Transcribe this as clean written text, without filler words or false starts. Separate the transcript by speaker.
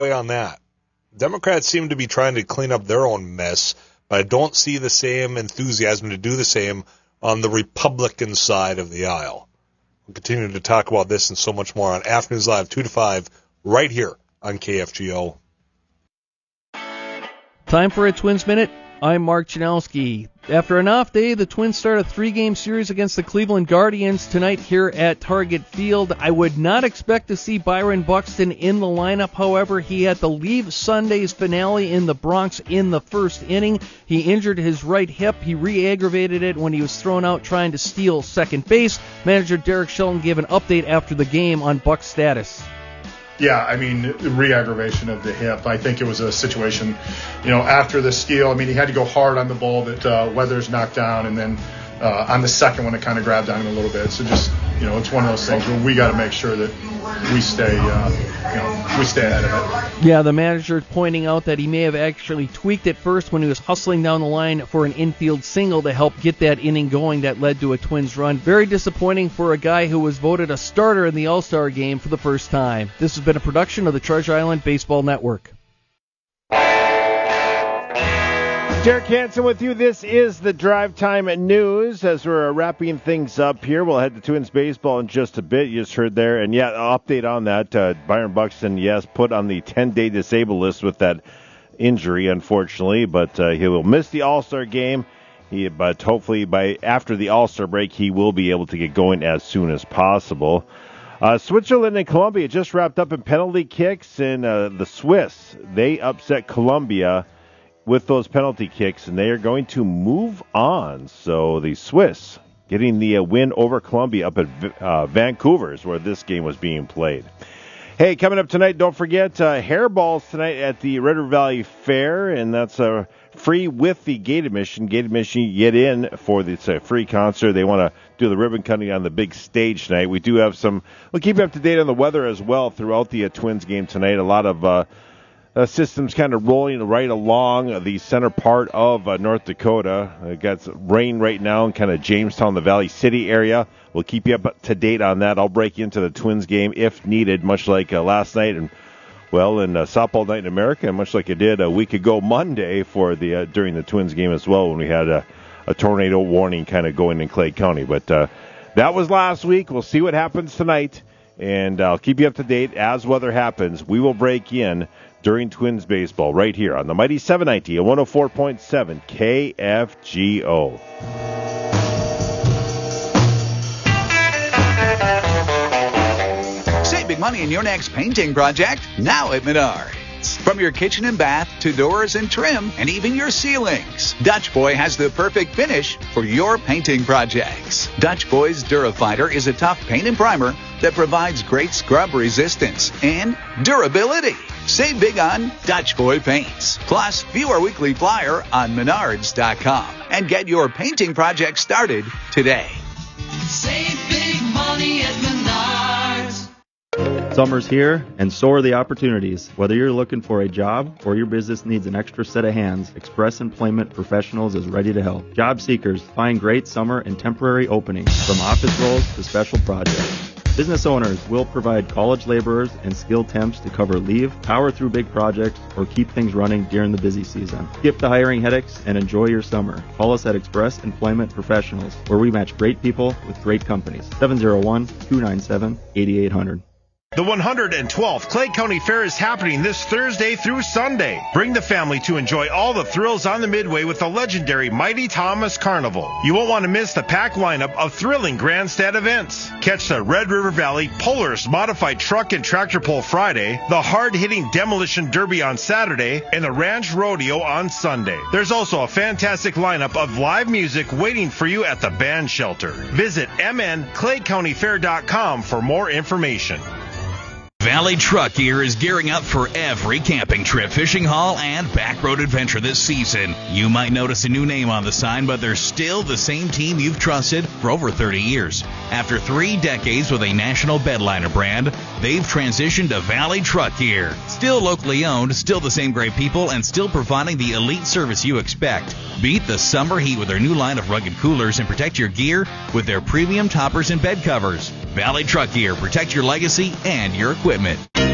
Speaker 1: way on that. Democrats seem to be trying to clean up their own mess, but I don't see the same enthusiasm to do the same on the Republican side of the aisle. We'll continue to talk about this and so much more on Afternoons Live 2 to 5 right here on KFGO.
Speaker 2: Time for a Twins Minute. I'm Mark Janowski. After an off day, the Twins start a 3-game series against the Cleveland Guardians tonight here at Target Field. I would not expect to see Byron Buxton in the lineup. However, he had to leave Sunday's finale in the Bronx in the first inning. He injured his right hip. He re-aggravated it when he was thrown out trying to steal second base. Manager Derek Shelton gave an update after the game on Buck's status.
Speaker 3: Yeah, I mean, re-aggravation of the hip. I think it was a situation, after the steal. I mean, he had to go hard on the ball that Weathers knocked down, and then on the second one, it kind of grabbed on him a little bit. So just, it's one of those things where we got to make sure that we stay ahead of it.
Speaker 2: Yeah, the manager pointing out that he may have actually tweaked it first when he was hustling down the line for an infield single to help get that inning going that led to a Twins run. Very disappointing for a guy who was voted a starter in the All-Star game for the first time. This has been a production of the Treasure Island Baseball Network.
Speaker 4: Derek Hansen with you. This is the Drive Time News. As we're wrapping things up here, we'll head to Twins baseball in just a bit. You just heard there. And, update on that. Byron Buxton, put on the 10-day disabled list with that injury, unfortunately. But he will miss the All-Star game. But hopefully after the All-Star break, he will be able to get going as soon as possible. Switzerland and Colombia just wrapped up in penalty kicks. And the Swiss, they upset Colombia with those penalty kicks, and they are going to move on. So the Swiss getting the win over Colombia up at Vancouver is where this game was being played. Hey, coming up tonight, don't forget hairballs tonight at the Red River Valley Fair, and that's free with the gate admission. Gate admission, you get in for this free concert. They want to do the ribbon cutting on the big stage tonight. We do have we'll keep you up to date on the weather as well throughout the Twins game tonight. A lot of systems kind of rolling right along the center part of North Dakota. Got rain right now in kind of Jamestown, the Valley City area. We'll keep you up to date on that. I'll break into the Twins game if needed, much like last night and in Softball Night in America, and much like I did a week ago Monday for the during the Twins game as well when we had a tornado warning kind of going in Clay County. But that was last week. We'll see what happens tonight, and I'll keep you up to date as weather happens. We will break in during Twins baseball right here on the Mighty 790 and 104.7 KFGO.
Speaker 5: Save big money in your next painting project now at Menards. From your kitchen and bath to doors and trim and even your ceilings, Dutch Boy has the perfect finish for your painting projects. Dutch Boy's Durafighter is a tough paint and primer that provides great scrub resistance and durability. Save big on Dutch Boy paints. Plus, view our weekly flyer on Menards.com and get your painting project started today.
Speaker 6: Save big money at Menards.
Speaker 7: Summer's here, and so are the opportunities. Whether you're looking for a job or your business needs an extra set of hands, Express Employment Professionals is ready to help. Job seekers, find great summer and temporary openings, from office roles to special projects. Business owners will provide college laborers and skilled temps to cover leave, power through big projects, or keep things running during the busy season. Skip the hiring headaches and enjoy your summer. Call us at Express Employment Professionals, where we match great people with great companies. 701-297-8800.
Speaker 8: The 112th Clay County Fair is happening this Thursday through Sunday. Bring the family to enjoy all the thrills on the Midway with the legendary Mighty Thomas Carnival. You won't want to miss the packed lineup of thrilling grandstand events. Catch the Red River Valley Polaris Modified Truck and Tractor Pull Friday, the hard-hitting Demolition Derby on Saturday, and the Ranch Rodeo on Sunday. There's also a fantastic lineup of live music waiting for you at the band shelter. Visit mnclaycountyfair.com for more information.
Speaker 9: Valley Truck Gear is gearing up for every camping trip, fishing haul, and backroad adventure this season. You might notice a new name on the sign, but they're still the same team you've trusted for over 30 years. After 3 decades with a national bedliner brand, they've transitioned to Valley Truck Gear. Still locally owned, still the same great people, and still providing the elite service you expect. Beat the summer heat with their new line of rugged coolers and protect your gear with their premium toppers and bed covers. Valley Truck Gear. Protect your legacy and your equipment.